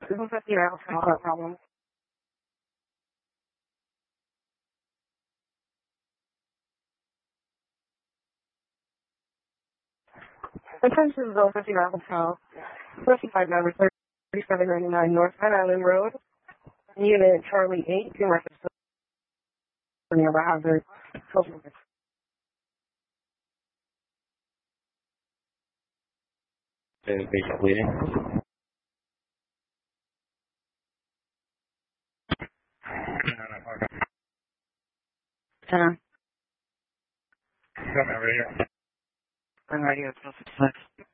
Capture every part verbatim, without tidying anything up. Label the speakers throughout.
Speaker 1: This was fifty miles from that problem. Attention zone fifty miles south. Specified number thirty-seven ninety-nine North Van Island Road. Unit Charlie eight, in reference to nearby hazard.
Speaker 2: Patient bleeding.
Speaker 1: Ten.
Speaker 2: Come over here.
Speaker 1: I'm ready at six.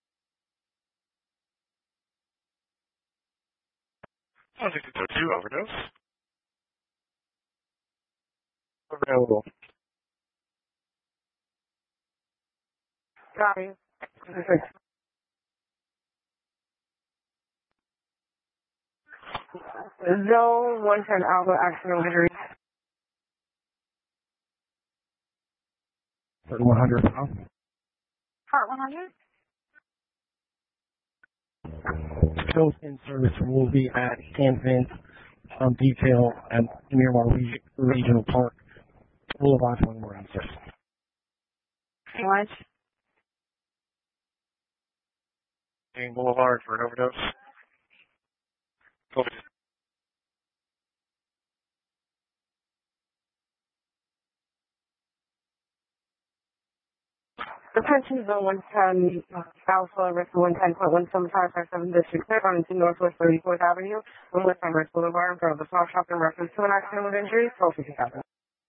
Speaker 2: I think it's a two overdose.
Speaker 1: Available. Copy. Zone one ten Alpha accident injury.
Speaker 2: one hundred pounds.
Speaker 1: Heart one hundred?
Speaker 2: Skills in service will be at Canvas um, Detail at Miramar Reg- Regional Park. Boulevard when we're answers.
Speaker 1: What?
Speaker 2: Boulevard for an overdose. Over.
Speaker 1: Attention zone one ten Alpha risk one ten point one seven five five seven District Clear on to Northwest thirty-fourth Avenue on West Amherst Boulevard in front of the small shop in reference to an accident with injuries. twelve fifty-seven.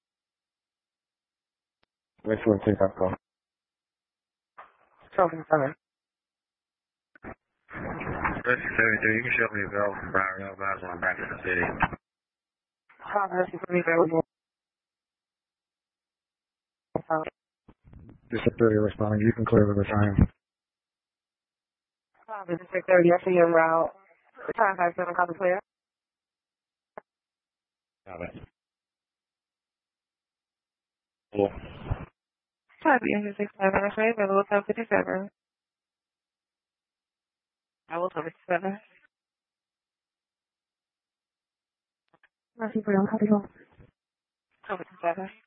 Speaker 2: Which one take that call?
Speaker 1: twelve fifty-seven.
Speaker 2: Risk seventy-two, you can show me a bill from Broward Hill, guys, when I'm back in the city.
Speaker 1: Copy, this is available.
Speaker 2: District thirty responding, you can clear the time.
Speaker 1: Copy, District thirty, I see you en route. Time five seven, copy clear.
Speaker 2: Got it. Cool.
Speaker 1: Copy, District seven, I say available twelve fifty-seven. I will twelve fifty-seven. Merci for your copy. twelve fifty-seven.